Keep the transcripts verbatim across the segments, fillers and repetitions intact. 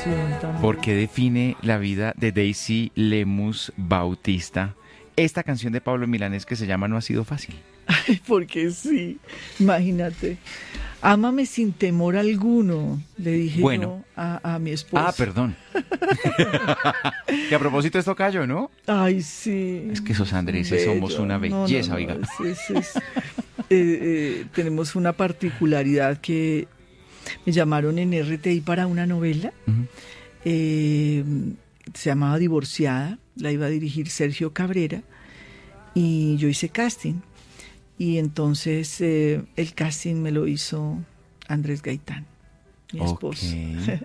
canción también. Porque define la vida de Daisy Lemus Bautista. Esta canción de Pablo Milanés que se llama No ha sido fácil. Ay, porque sí, imagínate. Ámame sin temor alguno, le dije Bueno. yo a, a mi esposa. Ah, perdón. Que a propósito es tocayo, ¿no? Ay, sí. Es que esos andreses Bello. somos una No, no, belleza, no, oiga. es- es- es- eh, eh, tenemos una particularidad que me llamaron en R T I para una novela. Ujú. eh, se llamaba Divorciada, la iba a dirigir Sergio Cabrera y yo hice casting. Y entonces eh, el casting me lo hizo Andrés Gaitán, mi esposo. Ok.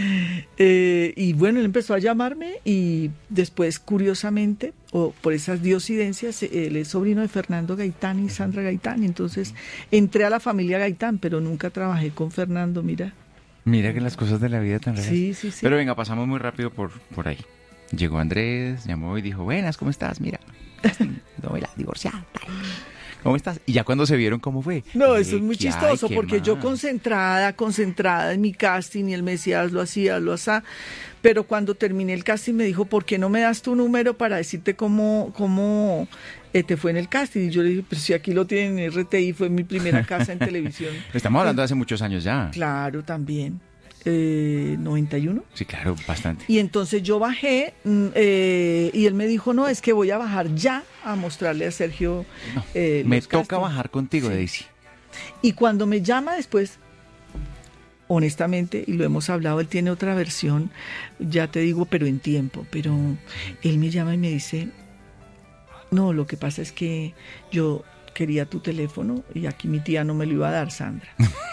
Eh, y bueno, él empezó a llamarme y después, curiosamente, o por esas diosidencias, eh, él es sobrino de Fernando Gaitán y Sandra Gaitán. Y entonces entré a la familia Gaitán, pero nunca trabajé con Fernando, mira. Mira que las cosas de la vida tan raras. Sí, sí, sí. Pero venga, pasamos muy rápido por, por ahí. Llegó Andrés, llamó y dijo, buenas, ¿cómo estás? Mira, casting, novela, divorciada, tal. ¿Cómo estás? Y ya cuando se vieron, ¿cómo fue? No, Y eso es muy que, ay, chistoso, ¿qué porque yo más? concentrada, concentrada en mi casting, y él me decía, hazlo así, hazlo así. Pero cuando terminé el casting me dijo, ¿por qué no me das tu número para decirte cómo, cómo eh, te fue en el casting? Y yo le dije, pues si aquí lo tienen en R T I, fue mi primera casa en televisión. Estamos hablando de hace muchos años ya. Claro, también. Eh, noventa y uno. Sí, claro, bastante. Y entonces yo bajé mm, eh, y él me dijo, no, es que voy a bajar ya a mostrarle a Sergio. No, eh, me los toca castings. bajar contigo, Sí. Daisy. Y cuando me llama después, honestamente, y lo hemos hablado, él tiene otra versión, ya te digo, pero en tiempo, pero él me llama y me dice, no, lo que pasa es que yo quería tu teléfono y aquí mi tía no me lo iba a dar, Sandra.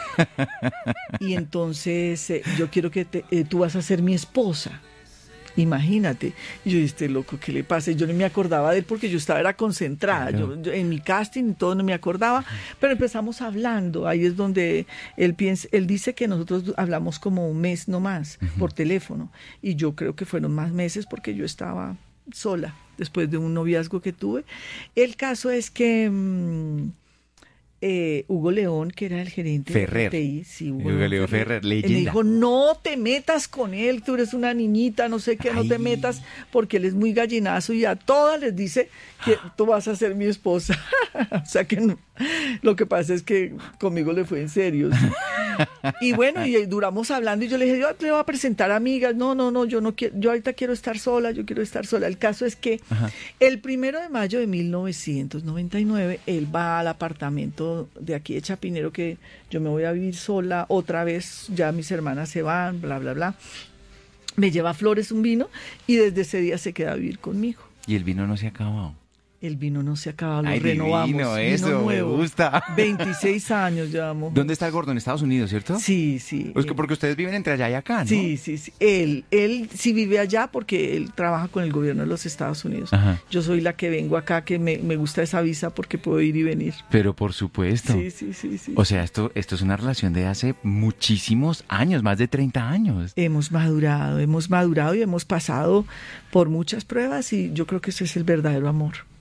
Y entonces eh, yo quiero que te- eh, tú vas a ser mi esposa. Imagínate. Y yo dije, este loco, ¿qué le pasa? Y yo no me acordaba de él porque yo estaba era concentrada. Claro. Yo, yo en mi casting y todo no me acordaba. Pero empezamos hablando. Ahí es donde él piensa, él dice que nosotros hablamos como un mes no más por teléfono. Y yo creo que fueron más meses porque yo estaba sola después de un noviazgo que tuve. El caso es que mm, eh, Hugo León, que era el gerente Ferrer. de R T I, sí, Hugo, Hugo León León Ferrer, él leyenda. me dijo, no te metas con él, tú eres una niñita, no sé qué, no te Ay. metas, porque él es muy gallinazo y a todas les dice que tú vas a ser mi esposa. O sea que no. Lo que pasa es que conmigo le fue en serio. ¿Sí? Y bueno, y duramos hablando y yo le dije, yo le voy a presentar amigas. No, no, no, yo no quiero, yo ahorita quiero estar sola, yo quiero estar sola. El caso es que Ajá. el primero de mayo de mil novecientos noventa y nueve, él va al apartamento de aquí de Chapinero, que yo me voy a vivir sola otra vez, ya mis hermanas se van, bla, bla, bla. Me lleva flores, un vino, y desde ese día se queda a vivir conmigo. Y el vino no se ha acabado. El vino no se acaba, lo Ay, renovamos. divino, vino eso, me nuevo. gusta. veintiséis años llevamos. ¿Dónde está el gordo? En Estados Unidos, ¿cierto? Sí, sí. Es que él- porque ustedes viven entre allá y acá, ¿no? Sí, sí, sí. Él, él sí vive allá porque él trabaja con el gobierno de los Estados Unidos. Ajá. Yo soy la que vengo acá, que me, me gusta esa visa porque puedo ir y venir. Pero por supuesto. Sí, sí, sí, sí. O sea, esto, esto es una relación de hace muchísimos años, más de treinta años. Hemos madurado, hemos madurado y hemos pasado por muchas pruebas y yo creo que ese es el verdadero amor.